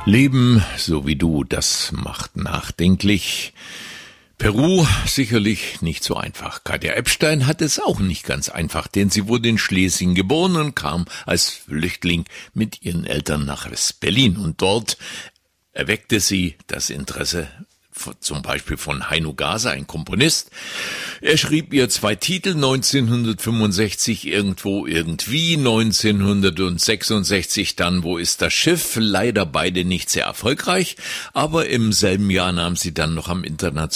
Leben so wie du, das macht nachdenklich. Peru sicherlich nicht so einfach. Katja Epstein hat es auch nicht ganz einfach, denn sie wurde in Schlesien geboren und kam als Flüchtling mit ihren Eltern nach West-Berlin. Und dort erweckte sie das Interesse zum Beispiel von Heino Gase, ein Komponist. Er schrieb ihr 2 Titel, 1965 Irgendwo, Irgendwie, 1966 dann Wo ist das Schiff? Leider beide nicht sehr erfolgreich, aber im selben Jahr nahm sie dann noch am internationalen